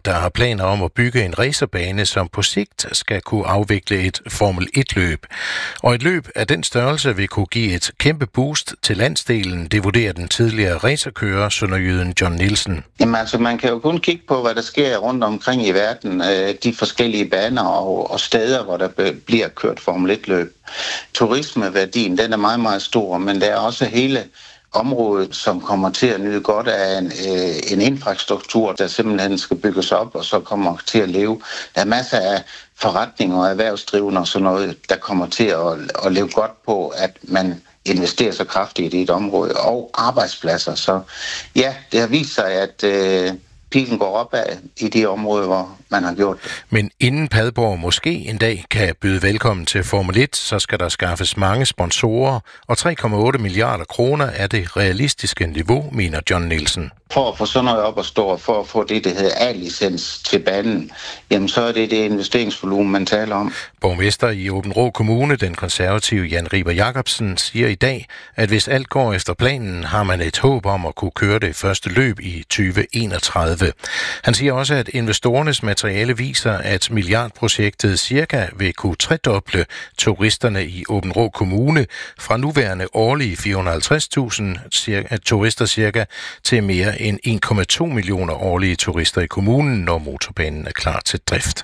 der har planer om at bygge en racerbane, som på sigt skal kunne afvikle et Formel 1-løb. Og et løb af den størrelse vil kunne give et kæmpe boost til landsdelen, det vurderer den tidligere racerkører, sønderjyden John Nielsen. Jamen altså, man kan jo kun kigge på, hvad der sker rundt omkring i verden, de forskellige baner og steder, hvor der bliver kørt Formel 1-løb. Turismeværdien, den er meget, meget stor, men der er også hele området, som kommer til at nyde godt af en infrastruktur, der simpelthen skal bygges op, og så kommer til at leve. Der er masser af forretninger og erhvervsdrivende og sådan noget, der kommer til at leve godt på, at man investerer så kraftigt i et område, og arbejdspladser. Så ja, det har vist sig, at pilen går opad i de områder, hvor man har gjort det. Men inden Padborg måske en dag kan byde velkommen til Formel 1, så skal der skaffes mange sponsorer, og 3,8 milliarder kroner er det realistiske niveau, mener John Nielsen. For at få sådan noget op at stå, og for at få det, der hedder A-licens til banen, jamen så er det investeringsvolumen, man taler om. Borgmester i Aabenraa Kommune, den konservative Jan Riber Jacobsen, siger i dag, at hvis alt går efter planen, har man et håb om at kunne køre det første løb i 2031. Han siger også, at investorernes materiale viser, at milliardprojektet cirka vil kunne tredoble turisterne i Aabenraa Kommune fra nuværende årlige 450.000 turister cirka til mere end 1,2 millioner årlige turister i kommunen, når motorbanen er klar til drift.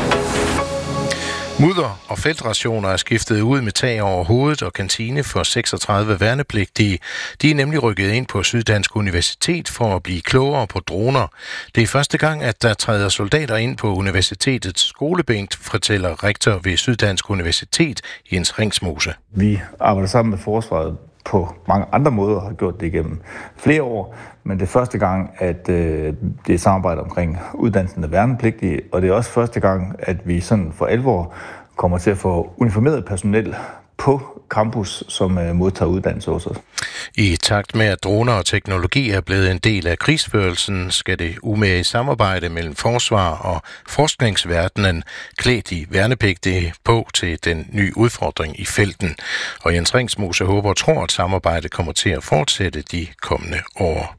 Mudder og feltrationer er skiftet ud med tag over hovedet og kantine for 36 værnepligtige. De er nemlig rykket ind på Syddansk Universitet for at blive klogere på droner. Det er første gang, at der træder soldater ind på universitetets skolebænk, fortæller rektor ved Syddansk Universitet, Jens Ringsmose. Vi arbejder sammen med forsvaret på mange andre måder, har gjort det igennem flere år, men det er første gang, at det er samarbejde omkring uddannelsen af værnepligtige, og det er også første gang, at vi sådan for alvor kommer til at få uniformeret personel på campus, som modtager uddannelse hos os. I takt med, at droner og teknologi er blevet en del af krigsførelsen, skal det umage samarbejde mellem forsvar og forskningsverdenen klæde de værnepligtige på til den nye udfordring i felten. Og Jens Ringsmose håber og tror, at samarbejdet kommer til at fortsætte de kommende år.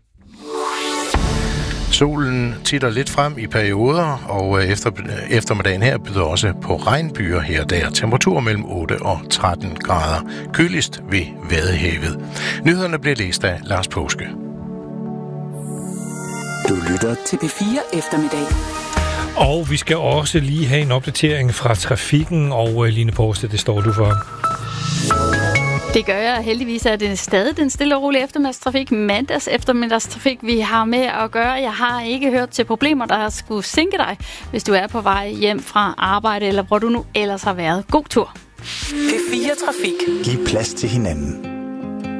Solen titter lidt frem i perioder, og eftermiddagen her byder også på regnbyer her og der. Temperatur mellem 8 og 13 grader. Køligst ved Vadehavet. Nyhederne bliver læst af Lars Påske. Du lytter til P4 Eftermiddag. Og vi skal også lige have en opdatering fra trafikken, og Line Poste, det står du for. Det gør jeg. Heldigvis er det stadig den stille og rolige eftermiddagstrafik, mandags eftermiddagstrafik, vi har med at gøre. Jeg har ikke hørt til problemer, der skulle sinke dig, hvis du er på vej hjem fra arbejde, eller hvor du nu ellers har været. God tur. P4 Trafik. Giv plads til hinanden.